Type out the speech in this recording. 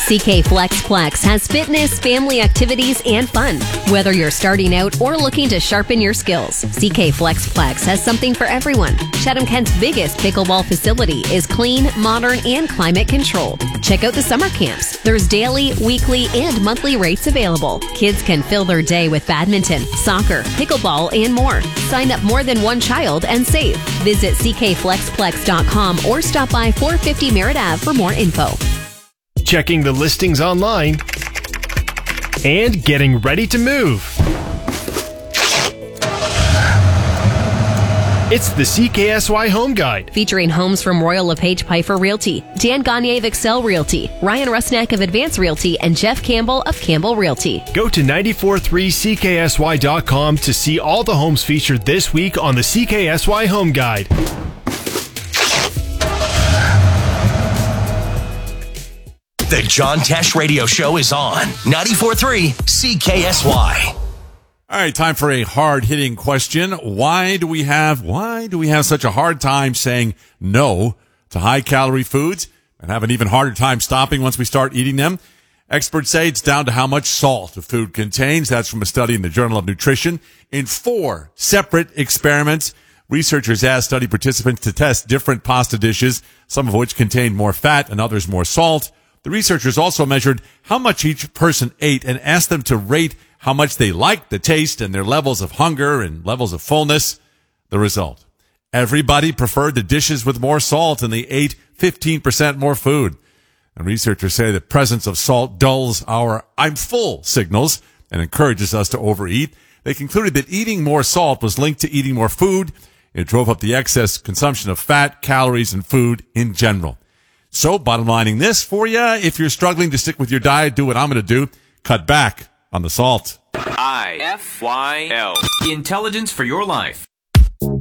CK FlexPlex has fitness, family activities, and fun. Whether you're starting out or looking to sharpen your skills, CK FlexPlex has something for everyone. Chatham-Kent's biggest pickleball facility is clean, modern, and climate controlled. Check out the summer camps. There's daily, weekly, and monthly rates available. Kids can fill their day with badminton, soccer, pickleball, and more. Sign up more than one child and save. Visit ckflexplex.com or stop by 450 Merritt Ave for more info. Checking the listings online and getting ready to move. It's the CKSY Home Guide. Featuring homes from Royal LePage Piper Realty, Dan Gagne of Excel Realty, Ryan Rusnak of Advance Realty, and Jeff Campbell of Campbell Realty. Go to 943CKSY.com to see all the homes featured this week on the CKSY Home Guide. The John Tesh Radio Show is on 94.3 CKSY. All right, time for a hard-hitting question. Why do we have such a hard time saying no to high-calorie foods and have an even harder time stopping once we start eating them? Experts say it's down to how much salt a food contains. That's from a study in the Journal of Nutrition. In 4 separate experiments, researchers asked study participants to test different pasta dishes, some of which contained more fat and others more salt. The researchers also measured how much each person ate and asked them to rate how much they liked the taste and their levels of hunger and levels of fullness. The result: everybody preferred the dishes with more salt, and they ate 15% more food. And researchers say the presence of salt dulls our "I'm full" signals and encourages us to overeat. They concluded that eating more salt was linked to eating more food. It drove up the excess consumption of fat, calories, and food in general. So, bottom lining this for you, if you're struggling to stick with your diet, do what I'm going to do. Cut back on the salt. IFYL. Intelligence for your life.